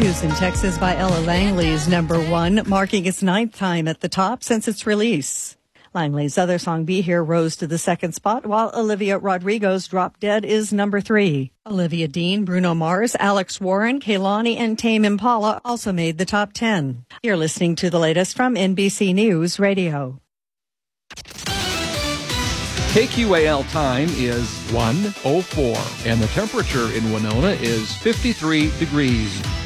Houston, Texas by Ella Langley is number 1, marking its 9th time at the top since its release. Langley's other song, Be Here, rose to the 2nd spot, while Olivia Rodrigo's Drop Dead is number 3. Olivia Dean, Bruno Mars, Alex Warren, Kehlani, and Tame Impala also made the top 10. You're listening to the latest from NBC News Radio. KQAL time is 1:04, and the temperature in Winona is 53 degrees.